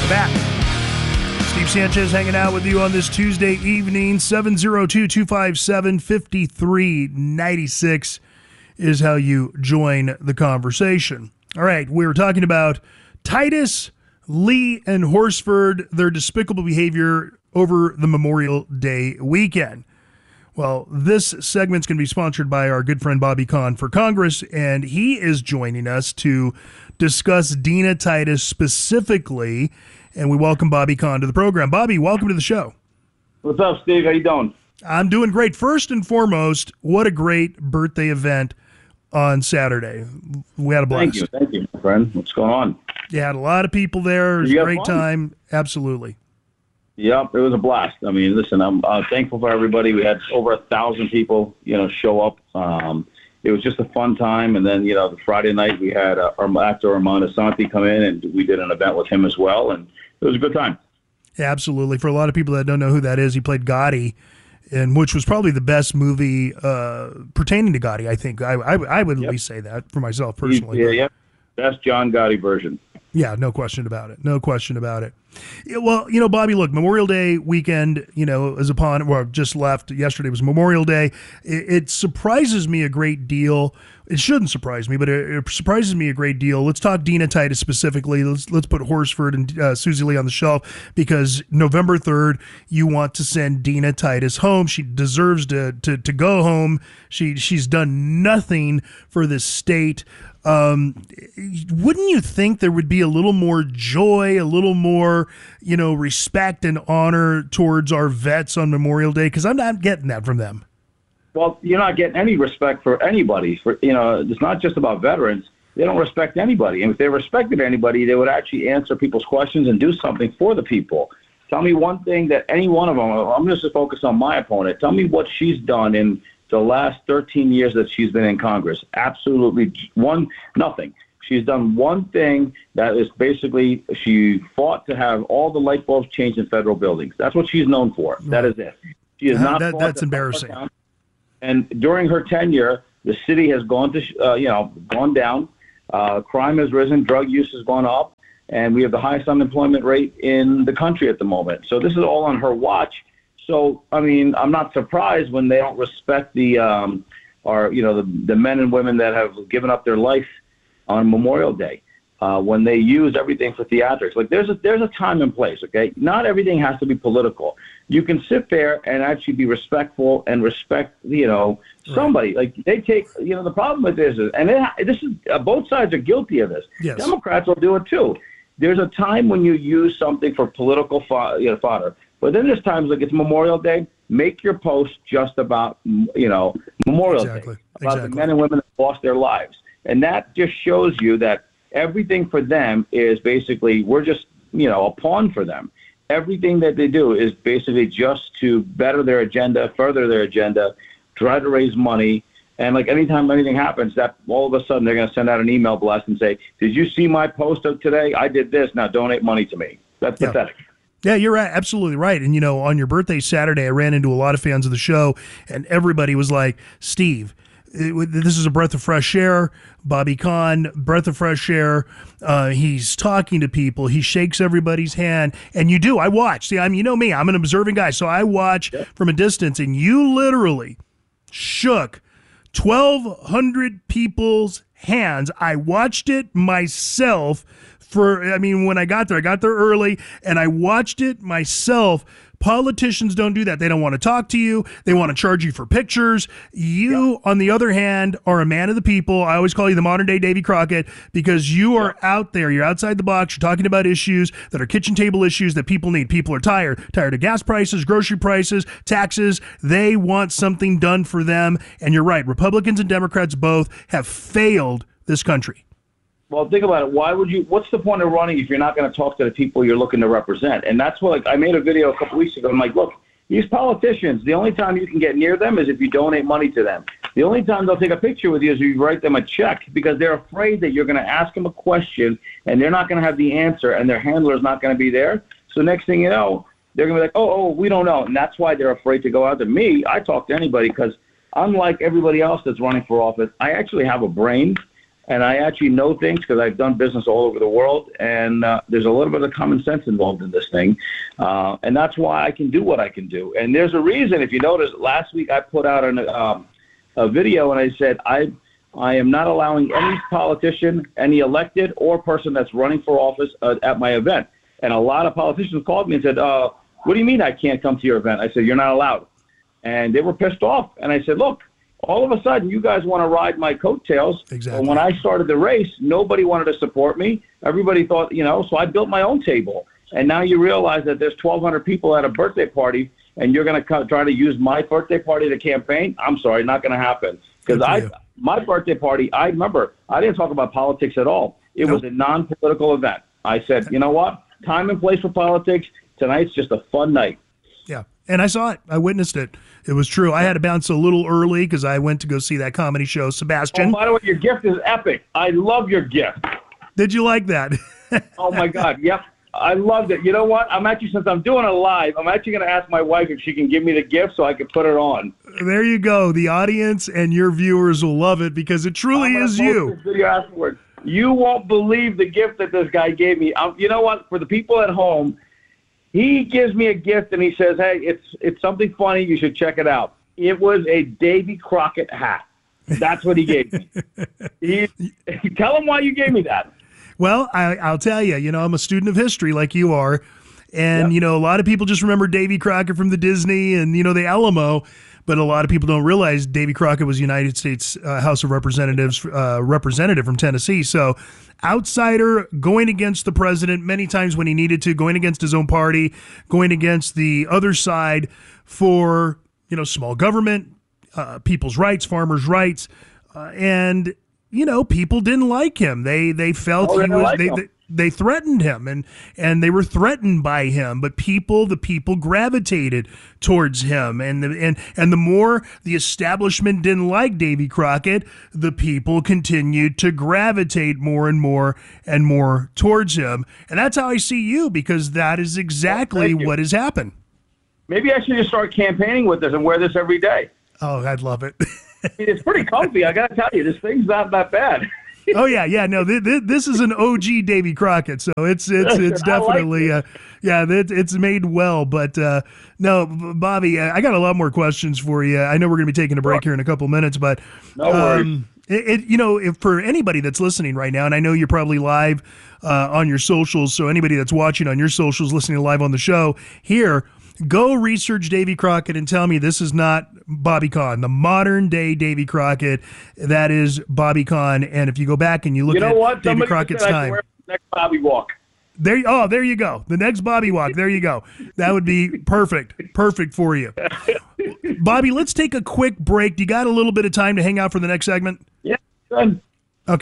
Back. Steve Sanchez hanging out with you on this Tuesday evening. 702-257-5396 is how you join the conversation. All right, we're talking about Titus, Lee, and Horsford, their despicable behavior over the Memorial Day weekend. Well, this segment's going to be sponsored by our good friend Bobby Kahn for Congress, and he is joining us to discuss Dina Titus specifically, and we welcome Bobby Kahn to the program. Bobby, welcome to the show. What's up, Steve? How you doing? I'm doing great. First and foremost, what a great birthday event on Saturday. We had a blast. Thank you, my friend. What's going on? You had a lot of people there. It was a great time. Absolutely. Yep, it was a blast. I mean, listen, I'm thankful for everybody. We had over 1,000 people, show up. It was just a fun time. And then, the Friday night we had actor Armand Asante come in, and we did an event with him as well. And it was a good time. Yeah, absolutely. For a lot of people that don't know who that is, he played Gotti, which was probably the best movie pertaining to Gotti, I think. I would at least say that for myself personally. Yeah. Best John Gotti version. Yeah, no question about it. No question about it. Yeah, well, Bobby, look, Memorial Day weekend, is upon, well, just left. Yesterday was Memorial Day. It surprises me a great deal. It shouldn't surprise me, but it surprises me a great deal. Let's talk Dina Titus specifically. Let's put Horsford and Susie Lee on the shelf, because November 3rd, you want to send Dina Titus home. She deserves to go home. She's done nothing for this state. Wouldn't you think there would be a little more joy, a little more, respect and honor towards our vets on Memorial Day? Because I'm not getting that from them. Well, you're not getting any respect for anybody. It's not just about veterans. They don't respect anybody. And if they respected anybody, they would actually answer people's questions and do something for the people. Tell me one thing that any one of them, I'm just to focus on my opponent. Tell me what she's done in the last 13 years that she's been in Congress. Absolutely nothing. She's done one thing, that is basically she fought to have all the light bulbs changed in federal buildings. That's what she's known for. That is it. She is not. That's embarrassing. And during her tenure, the city has gone down. Crime has risen, drug use has gone up, and we have the highest unemployment rate in the country at the moment. So this is all on her watch. So, I mean, I'm not surprised when they don't respect the men and women that have given up their life on Memorial Day, when they use everything for theatrics. Like, there's a time and place, okay? Not everything has to be political. You can sit there and actually be respectful and respect, somebody. Right. Like, they take, the problem with this is, and this is both sides are guilty of this. Yes. Democrats will do it too. There's a time when you use something for political fodder. But then there's times like it's Memorial Day. Make your post just about, Memorial Day, about the men and women that lost their lives. And that just shows you that everything for them is basically, we're just, a pawn for them. Everything that they do is basically just to better their agenda, further their agenda, try to raise money. And like anytime anything happens, that all of a sudden they're going to send out an email blast and say, did you see my post of today? I did this. Now donate money to me. That's pathetic. Yeah, you're right. Absolutely right. And, on your birthday Saturday, I ran into a lot of fans of the show, and everybody was like, Steve, this is a breath of fresh air. Bobby Kahn, breath of fresh air. He's talking to people. He shakes everybody's hand. And you do. I watch. See, you know me. I'm an observing guy. So I watch from a distance, and you literally shook 1,200 people's hands. I watched it myself when I got there early, and I watched it myself. Politicians don't do that. They don't want to talk to you. They want to charge you for pictures. You, on the other hand, are a man of the people. I always call you the modern day Davy Crockett, because you are out there. You're outside the box. You're talking about issues that are kitchen table issues that people need. People are tired of gas prices, grocery prices, taxes. They want something done for them. And you're right. Republicans and Democrats both have failed this country. Well, think about it. What's the point of running if you're not going to talk to the people you're looking to represent? And that's what, I made a video a couple weeks ago. I'm like, look, these politicians, the only time you can get near them is if you donate money to them. The only time they'll take a picture with you is if you write them a check, because they're afraid that you're going to ask them a question and they're not going to have the answer and their handler is not going to be there. So next thing you know, they're going to be like, oh, we don't know. And that's why they're afraid to go out to me. I talk to anybody because unlike everybody else that's running for office, I actually have a brain. and I actually know things because I've done business all over the world, and there's a little bit of common sense involved in this thing, and that's why I can do what I can do. And there's a reason. If you notice, last week I put out a video, and I said I am not allowing any politician, any elected or person that's running for office at my event. And a lot of politicians called me and said, what do you mean I can't come to your event? I said, you're not allowed. And they were pissed off. And I said, look, all of a sudden you guys want to ride my coattails. Exactly. But when I started the race, nobody wanted to support me. Everybody thought, so I built my own table. And now you realize that there's 1,200 people at a birthday party, and you're going to try to use my birthday party to campaign? I'm sorry, not going to happen. Because my birthday party, I remember, I didn't talk about politics at all. It was a non-political event. I said, you know what? Time and place for politics. Tonight's just a fun night. Yeah, and I saw it. I witnessed it. It was true. I had to bounce a little early because I went to go see that comedy show, Sebastian. Oh, by the way, your gift is epic. I love your gift. Did you like that? Oh, my God. Yep. I loved it. You know what? Since I'm doing it live, I'm actually going to ask my wife if she can give me the gift so I can put it on. There you go. The audience and your viewers will love it because it truly is you. This video afterwards. You won't believe the gift that this guy gave me. You know what? For the people at home, he gives me a gift and he says, hey, it's something funny. You should check it out. It was a Davy Crockett hat. That's what he gave me. Tell him why you gave me that. Well, I'll tell you, I'm a student of history like you are. And, a lot of people just remember Davy Crockett from the Disney and, the Alamo. But a lot of people don't realize Davy Crockett was United States House of Representatives representative from Tennessee. So outsider, going against the president many times when he needed to, going against his own party, going against the other side for, small government, people's rights, farmers' rights. And people didn't like him. They felt they threatened him and they were threatened by him, but the people gravitated towards him. And the more the establishment didn't like Davy Crockett, the people continued to gravitate more and more and more towards him. And that's how I see you, because that is exactly what has happened. Maybe I should just start campaigning with this and wear this every day. Oh, I'd love it. It's pretty comfy. I got to tell you, this thing's not that bad. Oh yeah. No, this is an OG Davy Crockett, so it's definitely it's made well. But no, Bobby, I got a lot more questions for you. I know we're going to be taking a break here in a couple minutes, but no worries. If for anybody that's listening right now, and I know you're probably live on your socials, so anybody that's watching on your socials, listening live on the show here. Go research Davy Crockett and tell me this is not Bobby Kahn, the modern day Davy Crockett. That is Bobby Kahn. And if you go back and you look at Davy Crockett's time, next Bobby walk. There you go. The next Bobby walk. There you go. That would be perfect for you. Bobby, let's take a quick break. Do you got a little bit of time to hang out for the next segment? Yeah, good.